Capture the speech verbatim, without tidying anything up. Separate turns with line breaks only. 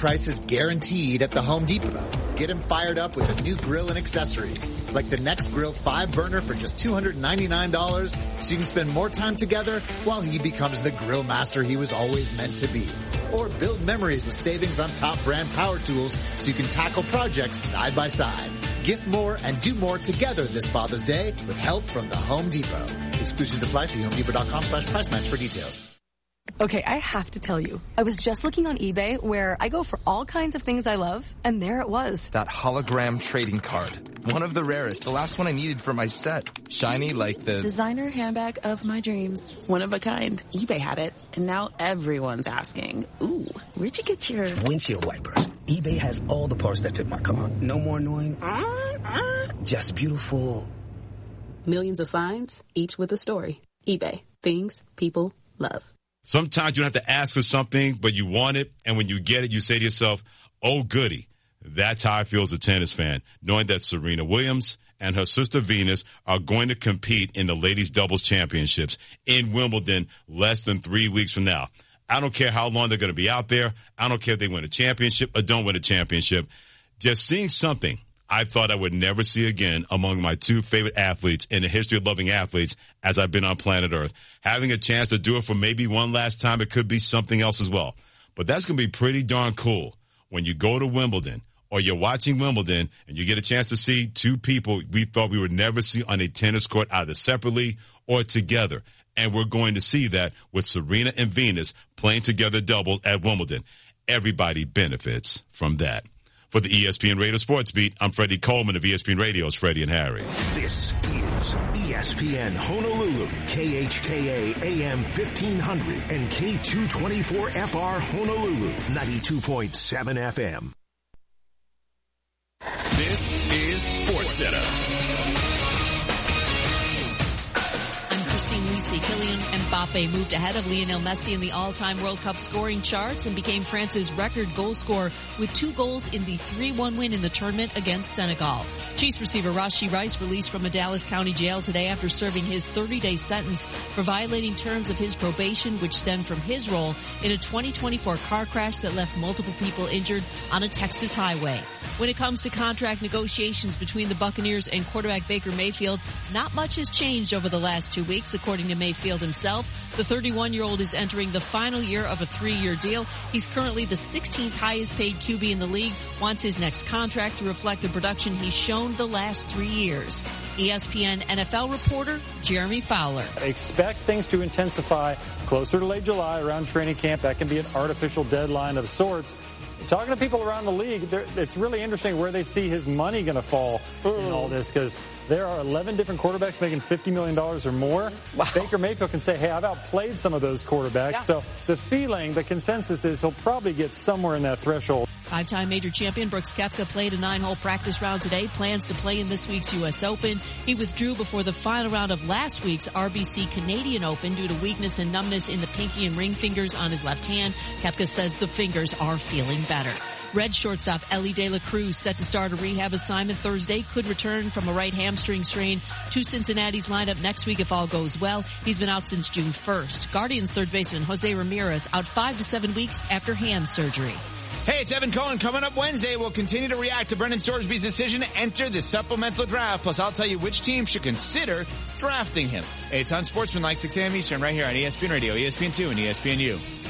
prices guaranteed at the Home Depot. Get him fired up with a new grill and accessories, like the NextGrill five burner for just two hundred ninety-nine dollars, so you can spend more time together while he becomes the grill master he was always meant to be. Or build memories with savings on top brand power tools so you can tackle projects side by side. Gift more and do more together this Father's Day with help from the Home Depot. Exclusions apply. See homedepot.com slash price match for details.
Okay, I have to tell you, I was just looking on eBay where I go for all kinds of things I love, and there it was.
That hologram trading card. One of the rarest. The last one I needed for my set. Shiny like the...
designer handbag of my dreams. One of a kind. eBay had it, and now everyone's asking, ooh, where'd you get your...
windshield wipers. eBay has all the parts that fit my car. No more annoying... just beautiful.
Millions of finds, each with a story. eBay. Things people love.
Sometimes you don't have to ask for something, but you want it, and when you get it, you say to yourself, oh, goody. That's how I feel as a tennis fan, knowing that Serena Williams and her sister Venus are going to compete in the ladies' doubles championships in Wimbledon less than three weeks from now. I don't care how long they're going to be out there. I don't care if they win a championship or don't win a championship. Just seeing something I thought I would never see again among my two favorite athletes in the history of loving athletes as I've been on planet Earth. Having a chance to do it for maybe one last time, it could be something else as well. But that's going to be pretty darn cool when you go to Wimbledon or you're watching Wimbledon and you get a chance to see two people we thought we would never see on a tennis court either separately or together. And we're going to see that with Serena and Venus playing together doubles at Wimbledon. Everybody benefits from that. For the E S P N Radio Sports Beat, I'm Freddie Coleman of E S P N Radio's Freddie and Harry.
This is E S P N Honolulu, K H K A A M fifteen hundred and K two twenty-four F R Honolulu, ninety-two point seven F M.
This is SportsCenter.
Kylian Mbappe moved ahead of Lionel Messi in the all-time World Cup scoring charts and became France's record goal scorer with two goals in the three one win in the tournament against Senegal. Chiefs receiver Rashee Rice released from a Dallas County jail today after serving his thirty-day sentence for violating terms of his probation, which stemmed from his role in a twenty twenty-four car crash that left multiple people injured on a Texas highway. When it comes to contract negotiations between the Buccaneers and quarterback Baker Mayfield, not much has changed over the last two weeks, according to Mayfield himself. The thirty-one-year-old is entering the final year of a three-year deal. He's currently the sixteenth highest-paid Q B in the league, wants his next contract to reflect the production he's shown the last three years. E S P N N F L reporter Jeremy Fowler.
Expect things to intensify closer to late July around training camp. That can be an artificial deadline of sorts. Talking to people around the league, it's really interesting where they see his money going to fall Ooh. in all this, because there are eleven different quarterbacks making fifty million dollars or more. Wow. Baker Mayfield can say, hey, I've outplayed some of those quarterbacks. Yeah. So the feeling, the consensus is he'll probably get somewhere in that threshold.
Five-time major champion Brooks Koepka played a nine-hole practice round today, plans to play in this week's U S Open. He withdrew before the final round of last week's R B C Canadian Open due to weakness and numbness in the pinky and ring fingers on his left hand. Koepka says the fingers are feeling better. Red shortstop Elly De La Cruz, set to start a rehab assignment Thursday, could return from a right hamstring strain to Cincinnati's lineup next week if all goes well. He's been out since June first. Guardians third baseman Jose Ramirez out five to seven weeks after hand surgery.
Hey, it's Evan Cohen. Coming up Wednesday, we'll continue to react to Brendan Storesby's decision to enter the supplemental draft. Plus, I'll tell you which team should consider drafting him. It's on Sportsman like six a.m. Eastern right here on E S P N Radio, E S P N two, and E S P N U.